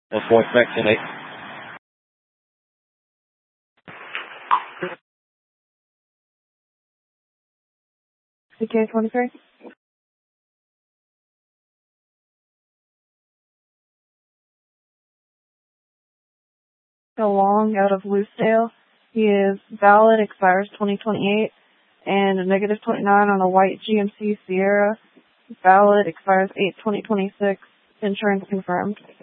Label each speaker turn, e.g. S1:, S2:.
S1: 1 point vaccinate.
S2: CK-23. Long out of Loosedale. He is valid, expires 2028, and a -29 on a white GMC Sierra. Valid, expires 8/2026. Insurance confirmed.